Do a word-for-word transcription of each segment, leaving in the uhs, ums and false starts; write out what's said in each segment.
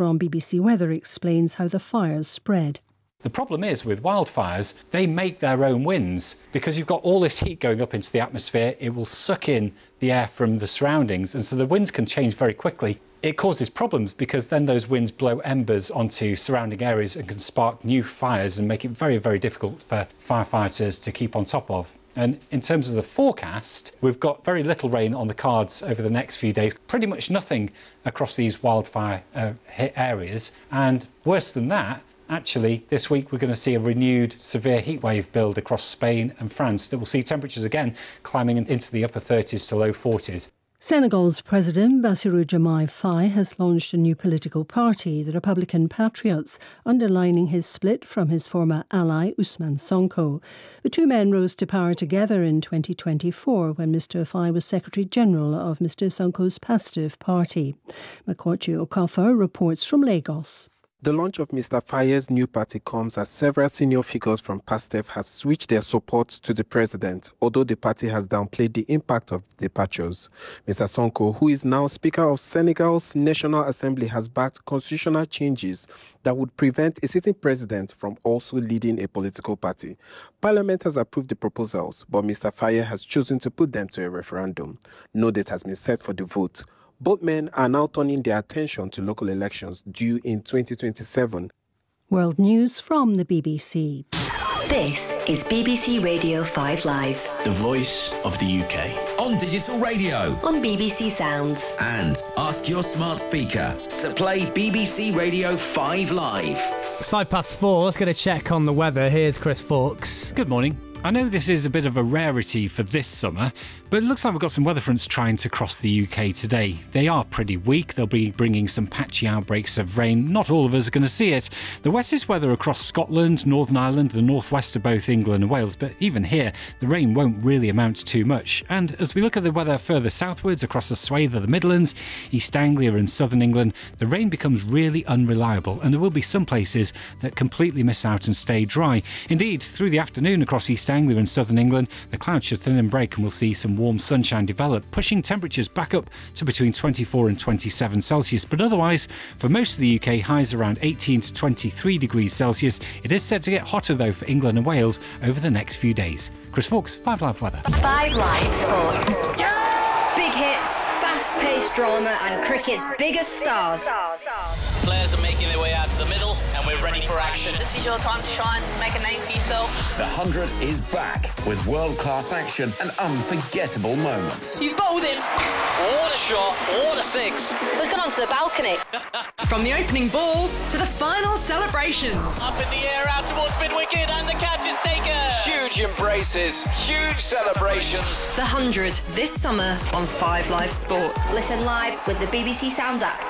from B B C Weather explains how the fires spread. The problem is with wildfires, they make their own winds. Because you've got all this heat going up into the atmosphere, it will suck in the air from the surroundings, and so the winds can change very quickly. It causes problems because then those winds blow embers onto surrounding areas and can spark new fires and make it very, very difficult for firefighters to keep on top of. And in terms of the forecast, we've got very little rain on the cards over the next few days, pretty much nothing across these wildfire uh, hit areas. And worse than that, actually, this week we're going to see a renewed severe heatwave build across Spain and France that will see temperatures again climbing into the upper thirties to low forties. Senegal's President Bassirou Diomaye Faye has launched a new political party, the Republican Patriots, underlining his split from his former ally Ousmane Sonko. The two men rose to power together in twenty twenty-four when Mr Faye was Secretary-General of Mr Sonko's Pastef party. Makwachi Okafor reports from Lagos. The launch of Mr Faye's new party comes as several senior figures from Pastef have switched their support to the president, although the party has downplayed the impact of the departures. Mr Sonko, who is now Speaker of Senegal's National Assembly, has backed constitutional changes that would prevent a sitting president from also leading a political party. Parliament has approved the proposals, but Mr Faye has chosen to put them to a referendum. No date has been set for the vote. Both men are now turning their attention to local elections due in twenty twenty-seven. World News from the B B C. This is B B C Radio five Live. The voice of the U K. On digital radio. On B B C Sounds. And ask your smart speaker to play B B C Radio five Live. It's five past four. Let's get a check on the weather. Here's Chris Fawkes. Good morning. I know this is a bit of a rarity for this summer, but it looks like we've got some weather fronts trying to cross the U K today. They are pretty weak. They'll be bringing some patchy outbreaks of rain. Not all of us are going to see it. The wettest weather across Scotland, Northern Ireland, the northwest of both England and Wales, but even here, the rain won't really amount to too much. And as we look at the weather further southwards across the swathe of the Midlands, East Anglia and southern England, the rain becomes really unreliable, and there will be some places that completely miss out and stay dry. Indeed, through the afternoon across East Anglia and southern England, the clouds should thin and break and we'll see some warm sunshine develop, pushing temperatures back up to between twenty-four and twenty-seven Celsius. But otherwise, for most of the U K, highs around eighteen to twenty-three degrees Celsius. It is set to get hotter though for England and Wales over the next few days. Chris Fawkes, five Live Weather. five Live Sports. Yeah! Big hits, fast-paced drama and cricket's biggest stars. Players are making their way out to the middle and we're ready for action. This is your time to shine, make a name for yourself. The Hundred is back with world-class action and unforgettable moments. He's bowled in. What a shot, what a six. Let's get onto the balcony. From the opening ball to the final celebrations. Up in the air out towards mid-wicket and the catch is taken. Huge embraces, huge celebrations. The Hundred this summer on five Live Sport. Listen live with the B B C Sounds app.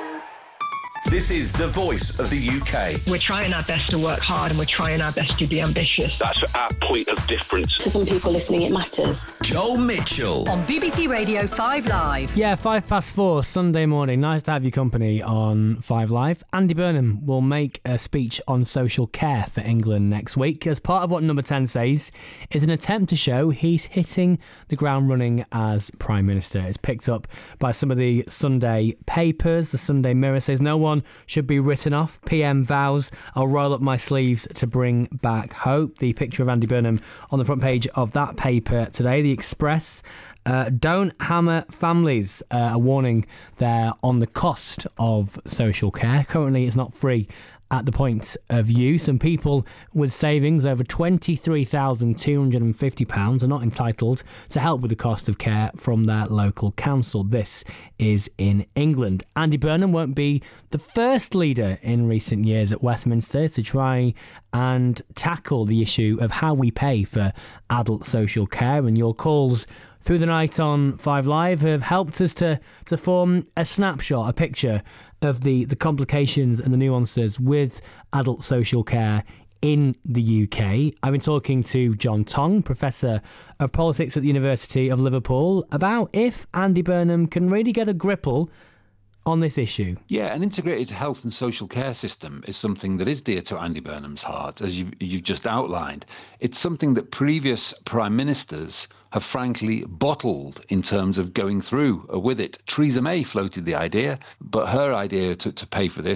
This is the voice of the U K. We're trying our best to work hard and we're trying our best to be ambitious. That's our point of difference. For some people listening, it matters. Joel Mitchell. On B B C Radio five Live. Yeah, five past four, Sunday morning. Nice to have your company on five Live. Andy Burnham will make a speech on social care for England next week. As part of what Number ten says is an attempt to show he's hitting the ground running as Prime Minister. It's picked up by some of the Sunday papers. The Sunday Mirror says no one should be written off. P M vows, I'll roll up my sleeves to bring back hope. The picture of Andy Burnham on the front page of that paper today. The Express, uh, don't hammer families. Uh, a warning there on the cost of social care. Currently it's not free at the point of use, and people with savings over twenty-three thousand two hundred fifty pounds are not entitled to help with the cost of care from their local council. This is in England. Andy Burnham won't be the first leader in recent years at Westminster to try and tackle the issue of how we pay for adult social care, and your calls through the night on five Live have helped us to, to form a snapshot, a picture of the, the complications and the nuances with adult social care in the U K. I've been talking to John Tong, Professor of Politics at the University of Liverpool, about if Andy Burnham can really get a gripple on this issue. Yeah, an integrated health and social care system is something that is dear to Andy Burnham's heart, as you've, you've just outlined. It's something that previous prime ministers have frankly bottled in terms of going through with it. Theresa May floated the idea, but her idea to, to pay for this